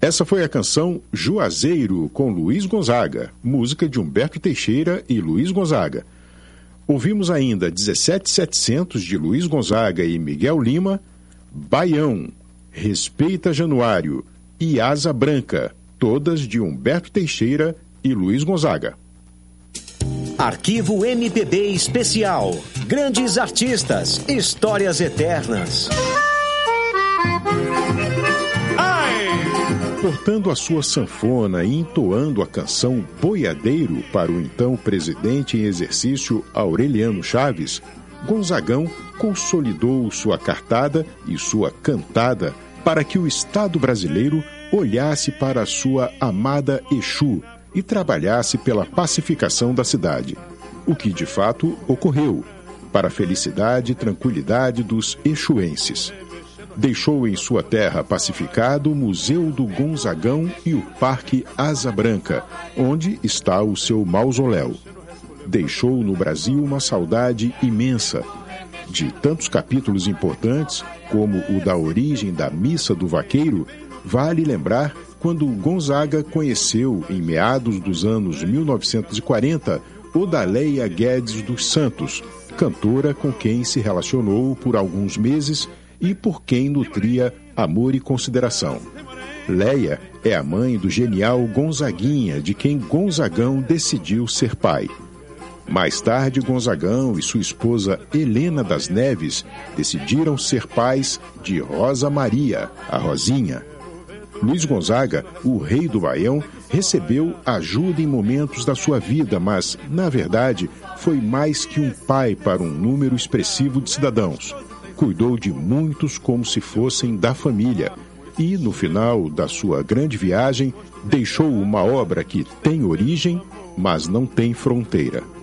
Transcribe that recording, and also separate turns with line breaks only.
Essa foi a canção Juazeiro, com Luiz Gonzaga, música de Humberto Teixeira e Luiz Gonzaga. Ouvimos ainda 17.700 de Luiz Gonzaga e Miguel Lima, Baião, Respeita Januário e Asa Branca, todas de Humberto Teixeira e Luiz Gonzaga.
Arquivo MPB Especial. Grandes artistas, histórias eternas.
Portando a sua sanfona e entoando a canção Boiadeiro para o então presidente em exercício Aureliano Chaves, Gonzagão consolidou sua cartada e sua cantada para que o Estado brasileiro olhasse para a sua amada Exu e trabalhasse pela pacificação da cidade, o que de fato ocorreu, para a felicidade e tranquilidade dos exuenses. Deixou em sua terra pacificado o Museu do Gonzagão e o Parque Asa Branca, onde está o seu mausoléu. Deixou no Brasil uma saudade imensa. De tantos capítulos importantes, como o da origem da Missa do Vaqueiro, vale lembrar quando Gonzaga conheceu, em meados dos anos 1940, Odaléia Guedes dos Santos, cantora com quem se relacionou por alguns meses e por quem nutria amor e consideração. Leia é a mãe do genial Gonzaguinha, de quem Gonzagão decidiu ser pai. Mais tarde, Gonzagão e sua esposa Helena das Neves decidiram ser pais de Rosa Maria, a Rosinha. Luiz Gonzaga, o rei do Baião, recebeu ajuda em momentos da sua vida, mas, na verdade, foi mais que um pai para um número expressivo de cidadãos. Cuidou de muitos como se fossem da família e, no final da sua grande viagem, deixou uma obra que tem origem, mas não tem fronteira.